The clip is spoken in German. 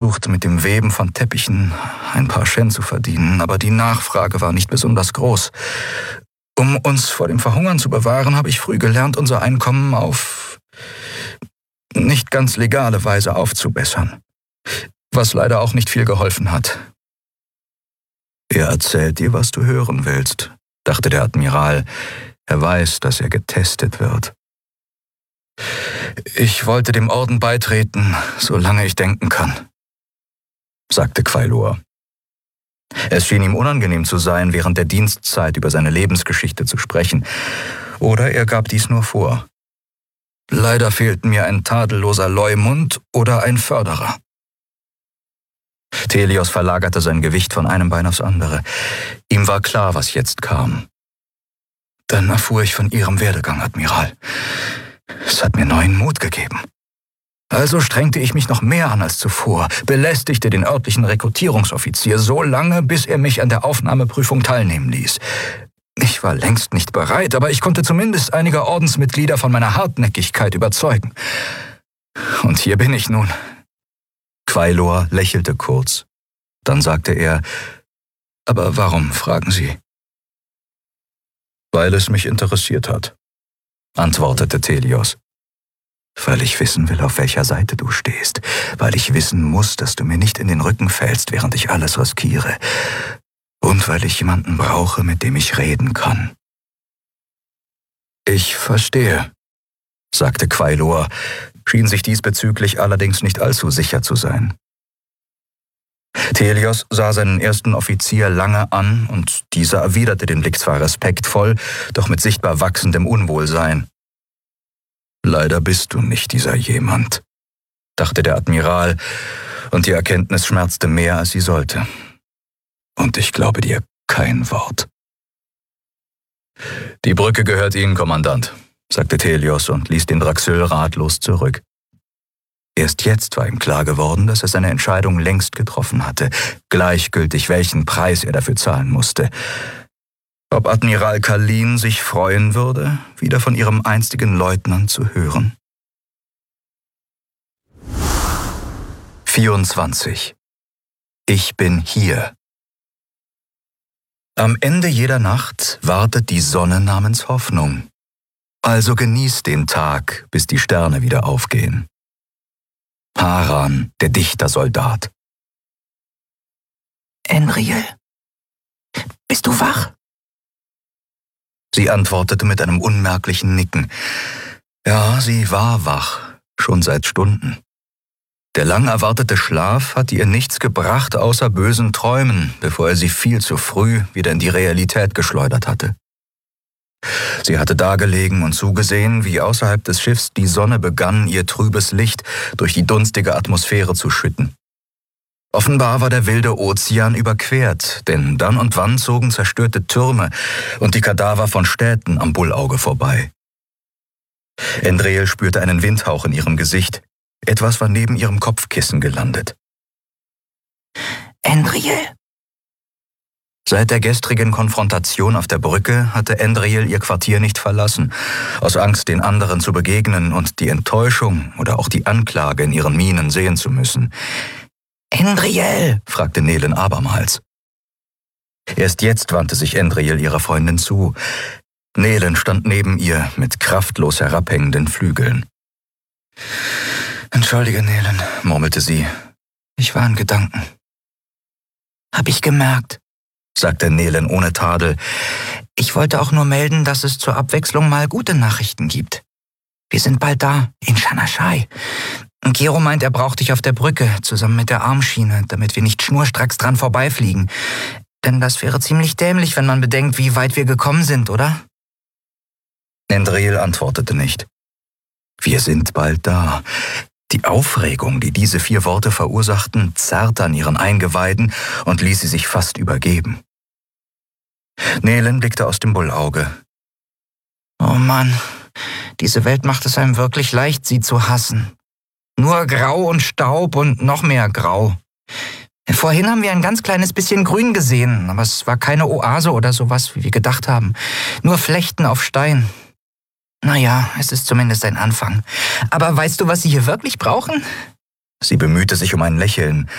versucht, mit dem Weben von Teppichen ein paar Schen zu verdienen, aber die Nachfrage war nicht besonders groß. Um uns vor dem Verhungern zu bewahren, habe ich früh gelernt, unser Einkommen auf nicht ganz legale Weise aufzubessern, was leider auch nicht viel geholfen hat. Er erzählt dir, was du hören willst, dachte der Admiral. Er weiß, dass er getestet wird. Ich wollte dem Orden beitreten, solange ich denken kann, sagte Quailor. Es schien ihm unangenehm zu sein, während der Dienstzeit über seine Lebensgeschichte zu sprechen. Oder er gab dies nur vor. Leider fehlten mir ein tadelloser Leumund oder ein Förderer. Thelios verlagerte sein Gewicht von einem Bein aufs andere. Ihm war klar, was jetzt kam. Dann erfuhr ich von Ihrem Werdegang, Admiral. Es hat mir neuen Mut gegeben. Also strengte ich mich noch mehr an als zuvor, belästigte den örtlichen Rekrutierungsoffizier so lange, bis er mich an der Aufnahmeprüfung teilnehmen ließ. Ich war längst nicht bereit, aber ich konnte zumindest einige Ordensmitglieder von meiner Hartnäckigkeit überzeugen. Und hier bin ich nun. Quailor lächelte kurz. Dann sagte er, aber warum, fragen Sie? Weil es mich interessiert hat, antwortete Thelios. Weil ich wissen will, auf welcher Seite du stehst. Weil ich wissen muss, dass du mir nicht in den Rücken fällst, während ich alles riskiere. Und weil ich jemanden brauche, mit dem ich reden kann. Ich verstehe, sagte Quailor, schien sich diesbezüglich allerdings nicht allzu sicher zu sein. Thelios sah seinen ersten Offizier lange an und dieser erwiderte den Blick zwar respektvoll, doch mit sichtbar wachsendem Unwohlsein. Leider bist du nicht dieser jemand, dachte der Admiral, und die Erkenntnis schmerzte mehr, als sie sollte. Und ich glaube dir kein Wort. Die Brücke gehört Ihnen, Kommandant, sagte Thelios und ließ den Draxyl ratlos zurück. Erst jetzt war ihm klar geworden, dass er seine Entscheidung längst getroffen hatte, gleichgültig welchen Preis er dafür zahlen musste. Ob Admiral Khalin sich freuen würde, wieder von ihrem einstigen Leutnant zu hören. 24. Ich bin hier. Am Ende jeder Nacht wartet die Sonne namens Hoffnung. Also genießt den Tag, bis die Sterne wieder aufgehen. Haran, der Dichtersoldat. Enriel, bist du wach? Sie antwortete mit einem unmerklichen Nicken. Ja, sie war wach, schon seit Stunden. Der lang erwartete Schlaf hatte ihr nichts gebracht außer bösen Träumen, bevor er sie viel zu früh wieder in die Realität geschleudert hatte. Sie hatte dagelegen und zugesehen, wie außerhalb des Schiffs die Sonne begann, ihr trübes Licht durch die dunstige Atmosphäre zu schütten. Offenbar war der wilde Ozean überquert, denn dann und wann zogen zerstörte Türme und die Kadaver von Städten am Bullauge vorbei. Endrel spürte einen Windhauch in ihrem Gesicht. Etwas war neben ihrem Kopfkissen gelandet. Enriel! Seit der gestrigen Konfrontation auf der Brücke hatte Endrel ihr Quartier nicht verlassen, aus Angst, den anderen zu begegnen und die Enttäuschung oder auch die Anklage in ihren Mienen sehen zu müssen. Endriel, fragte Nelen abermals. Erst jetzt wandte sich Endrel ihrer Freundin zu. Nelen stand neben ihr mit kraftlos herabhängenden Flügeln. »Entschuldige, Nelen«, murmelte sie. »Ich war in Gedanken.« »Hab ich gemerkt«, sagte Nelen ohne Tadel. »Ich wollte auch nur melden, dass es zur Abwechslung mal gute Nachrichten gibt. Wir sind bald da, in Shanaschai. Gero meint, er braucht dich auf der Brücke, zusammen mit der Armschiene, damit wir nicht schnurstracks dran vorbeifliegen. Denn das wäre ziemlich dämlich, wenn man bedenkt, wie weit wir gekommen sind, oder?« Endrel antwortete nicht. »Wir sind bald da.« Die Aufregung, die diese 4 Worte verursachten, zerrte an ihren Eingeweiden und ließ sie sich fast übergeben. Nelen blickte aus dem Bullauge. »Oh Mann, diese Welt macht es einem wirklich leicht, sie zu hassen. Nur Grau und Staub und noch mehr Grau. Vorhin haben wir ein ganz kleines bisschen Grün gesehen, aber es war keine Oase oder sowas, wie wir gedacht haben. Nur Flechten auf Stein. Naja, es ist zumindest ein Anfang. Aber weißt du, was sie hier wirklich brauchen?« Sie bemühte sich um ein Lächeln,